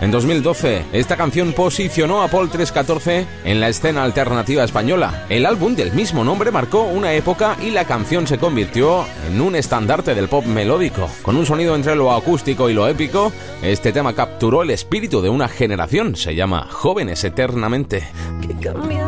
En 2012, esta canción posicionó a Paul 314 en la escena alternativa española. El álbum del mismo nombre marcó una época y la canción se convirtió en un estandarte del pop melódico. Con un sonido entre lo acústico y lo épico, este tema capturó el espíritu de una generación. Se llama Jóvenes Eternamente.